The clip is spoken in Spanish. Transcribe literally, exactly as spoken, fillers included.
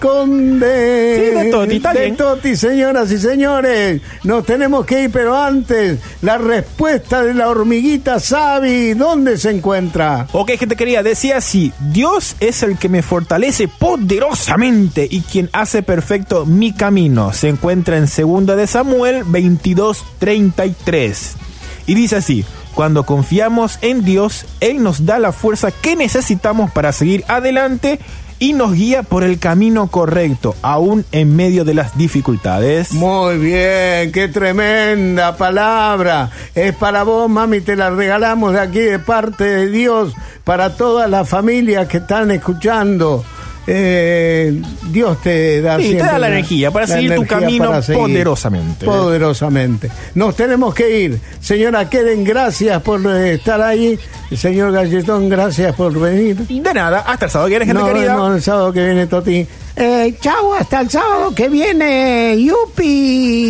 Conde. Sí, de Toti, está de bien. Toti, señoras y señores. Nos tenemos que ir, pero antes, la respuesta de la hormiguita Sabi, ¿dónde se encuentra? Ok, gente querida, decía así: Dios es el que me fortalece poderosamente y quien hace perfecto mi camino. Se encuentra en segunda de Samuel veintidós treinta y tres. Y dice así: cuando confiamos en Dios, Él nos da la fuerza que necesitamos para seguir adelante y nos guía por el camino correcto, aún en medio de las dificultades. Muy bien, qué tremenda palabra. Es para vos, mami, te la regalamos de aquí de parte de Dios, para todas las familias que están escuchando. Eh, Dios te da, sí, te da la energía para seguir tu camino seguir poderosamente. Poderosamente. Nos tenemos que ir. Señora Keren, gracias por estar ahí. Señor Galletón, gracias por venir. De nada, hasta el sábado que viene, gente Nos querida. vemos el sábado que viene, Toti. Eh, chau, hasta el sábado que viene. Yupi.